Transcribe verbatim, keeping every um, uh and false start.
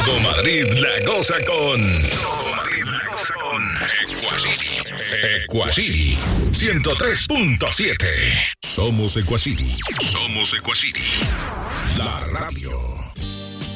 Todo Madrid la goza con... Todo Madrid la goza con... Equacity. Equacity. ciento tres punto siete. Somos Equacity. Somos Equacity. La radio.